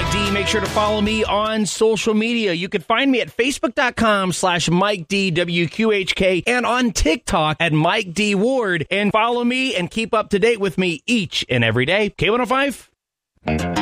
Mike D. Make sure to follow me on social media. You can find me at facebook.com/MikeDWQHK and on TikTok at Mike D. Ward. And follow me and keep up to date with me each and every day. K105.